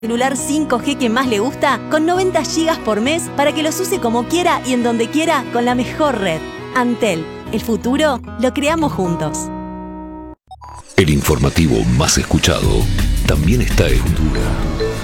celular 5G que más le gusta con 90 gigas por mes para que los use como quiera y en donde quiera con la mejor red. Antel, el futuro lo creamos juntos. El informativo más escuchado también está en Dura.